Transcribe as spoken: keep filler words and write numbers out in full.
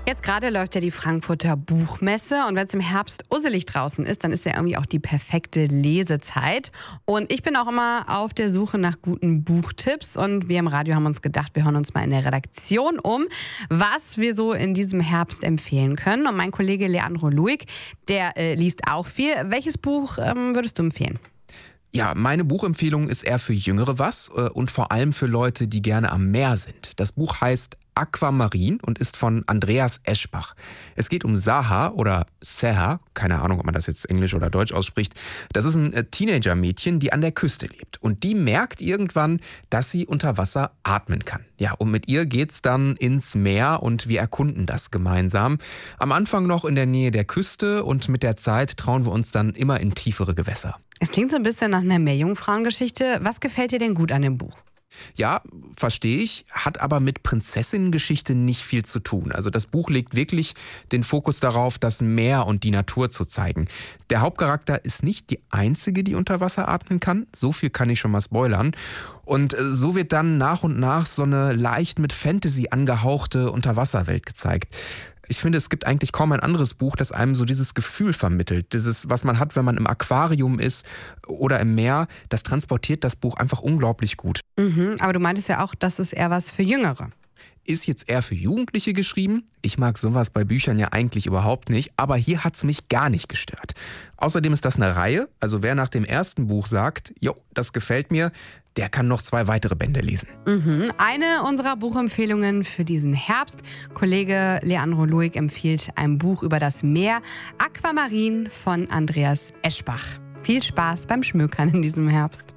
Jetzt gerade läuft ja die Frankfurter Buchmesse und wenn es im Herbst usselig draußen ist, dann ist ja irgendwie auch die perfekte Lesezeit. Und ich bin auch immer auf der Suche nach guten Buchtipps und wir im Radio haben uns gedacht, wir hören uns mal in der Redaktion um, was wir so in diesem Herbst empfehlen können. Und mein Kollege Leandro Luig, der äh, liest auch viel. Welches Buch ähm, würdest du empfehlen? Ja, meine Buchempfehlung ist eher für Jüngere was äh, und vor allem für Leute, die gerne am Meer sind. Das Buch heißt Aquamarin und ist von Andreas Eschbach. Es geht um Saha oder Seha, keine Ahnung, ob man das jetzt Englisch oder Deutsch ausspricht. Das ist ein Teenager-Mädchen, die an der Küste lebt. Und die merkt irgendwann, dass sie unter Wasser atmen kann. Ja, und mit ihr geht's dann ins Meer und wir erkunden das gemeinsam. Am Anfang noch in der Nähe der Küste und mit der Zeit trauen wir uns dann immer in tiefere Gewässer. Es klingt so ein bisschen nach einer Meerjungfrauengeschichte. Was gefällt dir denn gut an dem Buch? Ja, verstehe ich, hat aber mit Prinzessinnengeschichte nicht viel zu tun. Also das Buch legt wirklich den Fokus darauf, das Meer und die Natur zu zeigen. Der Hauptcharakter ist nicht die einzige, die unter Wasser atmen kann. So viel kann ich schon mal spoilern. Und so wird dann nach und nach so eine leicht mit Fantasy angehauchte Unterwasserwelt gezeigt. Ich finde, es gibt eigentlich kaum ein anderes Buch, das einem so dieses Gefühl vermittelt. Dieses, was man hat, wenn man im Aquarium ist oder im Meer, das transportiert das Buch einfach unglaublich gut. Mhm, aber du meintest ja auch, das ist eher was für Jüngere. Ist jetzt eher für Jugendliche geschrieben. Ich mag sowas bei Büchern ja eigentlich überhaupt nicht, aber hier hat's mich gar nicht gestört. Außerdem ist das eine Reihe, also wer nach dem ersten Buch sagt, jo, das gefällt mir, der kann noch zwei weitere Bände lesen. Mhm. Eine unserer Buchempfehlungen für diesen Herbst. Kollege Leandro Luig empfiehlt ein Buch über das Meer, Aquamarin von Andreas Eschbach. Viel Spaß beim Schmökern in diesem Herbst.